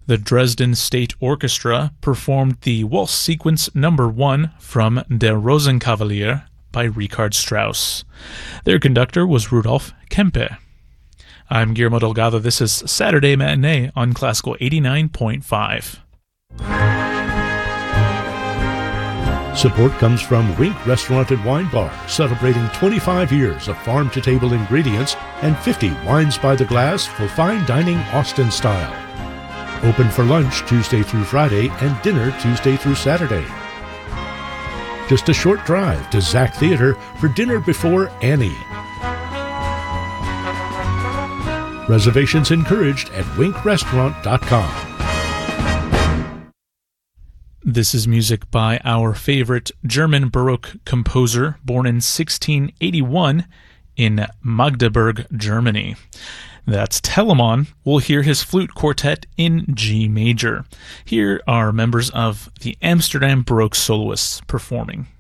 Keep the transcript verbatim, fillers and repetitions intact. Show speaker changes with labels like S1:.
S1: The Dresden State Orchestra performed the Waltz Sequence Number one from Der Rosenkavalier by Richard Strauss. Their conductor was Rudolf Kempe. I'm Guillermo Delgado. This is Saturday Matinee on Classical eighty-nine point five.
S2: Support comes from Wink Restaurant and Wine Bar, celebrating twenty-five years of farm-to-table ingredients and fifty wines by the glass for fine dining Austin style. Open for lunch Tuesday through Friday and dinner Tuesday through Saturday. Just a short drive to Zach Theater for dinner before Annie. Reservations encouraged at wink restaurant dot com.
S1: This is music by our favorite German Baroque composer, born in sixteen eighty-one in Magdeburg, Germany. That's Telemann. We'll hear his flute quartet in G major. Here are members of the Amsterdam Baroque soloists performing.